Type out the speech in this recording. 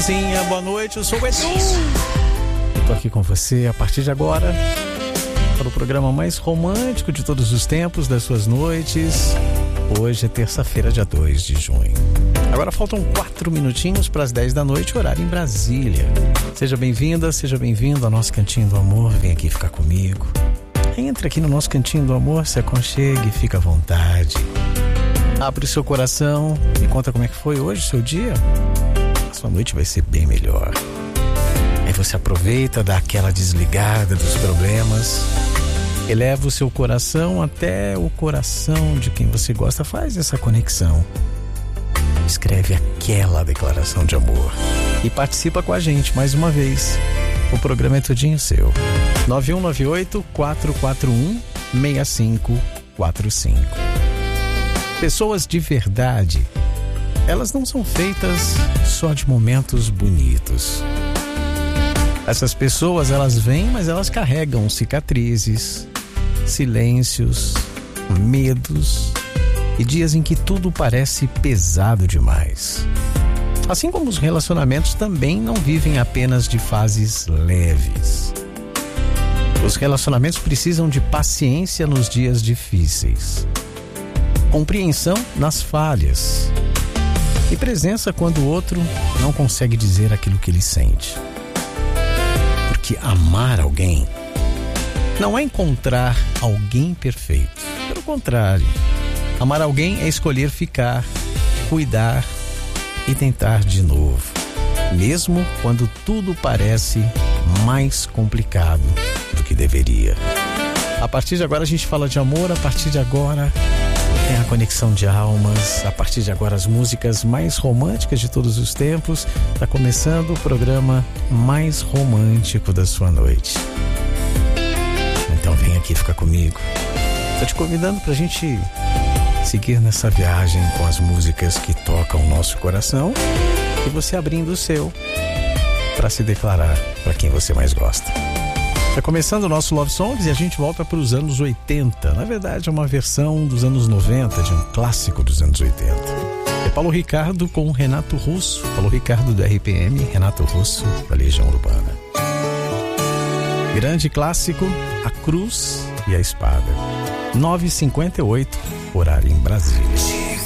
Terezinha, boa noite, eu sou o Edu. Eu tô aqui com você a partir de agora para o programa mais romântico de todos os tempos, das suas noites. Hoje é terça-feira, dia 2 de junho. Agora faltam 4 minutinhos para as 10 da noite, horário em Brasília. Seja bem-vinda, seja bem-vindo ao nosso Cantinho do Amor. Vem aqui ficar comigo. Entre aqui no nosso Cantinho do Amor, se aconchegue, fica à vontade. Abre o seu coração, me conta como é que foi hoje o seu dia. A sua noite vai ser bem melhor. Aí você aproveita, dá aquela desligada dos problemas, eleva o seu coração até o coração de quem você gosta, faz essa conexão. Escreve aquela declaração de amor e participa com a gente mais uma vez. O programa é todinho seu. 9198-441-6545. Pessoas de verdade, elas não são feitas só de momentos bonitos. Essas pessoas, elas vêm, mas elas carregam cicatrizes, silêncios, medos e dias em que tudo parece pesado demais. Assim como os relacionamentos também não vivem apenas de fases leves. Os relacionamentos precisam de paciência nos dias difíceis, compreensão nas falhas e presença quando o outro não consegue dizer aquilo que ele sente. Porque amar alguém não é encontrar alguém perfeito. Pelo contrário, amar alguém é escolher ficar, cuidar e tentar de novo, mesmo quando tudo parece mais complicado do que deveria. A partir de agora a gente fala de amor, a partir de agora tem a conexão de almas, a partir de agora as músicas mais românticas de todos os tempos. Tá começando o programa mais romântico da sua noite. Então vem aqui ficar comigo. Tô te convidando pra gente seguir nessa viagem com as músicas que tocam o nosso coração e você abrindo o seu para se declarar para quem você mais gosta. Tá começando o nosso Love Songs e a gente volta para os anos 80. Na verdade é uma versão dos anos 90, de um clássico dos anos 80. É Paulo Ricardo com Renato Russo. Paulo Ricardo do RPM, Renato Russo da Legião Urbana. Grande clássico, A Cruz e a Espada. 9h58, horário em Brasília.